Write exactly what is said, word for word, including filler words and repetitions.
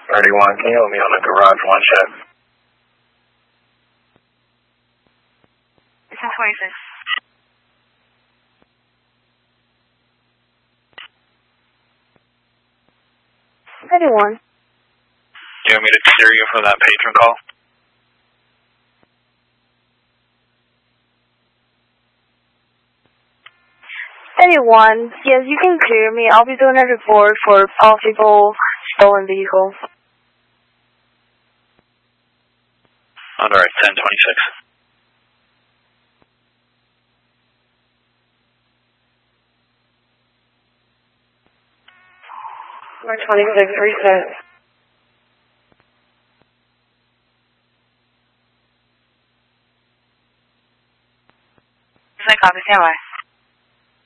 thirty-one, can you hold me on the garage one check? It's in twenty-six. thirty-one. Do you want me to clear you from that patron call? thirty-one. Yes, you can clear me. I'll be doing a report for possible stolen vehicles. Alright, ten twenty-six. Number twenty-six, reset. It's like copy, stand by.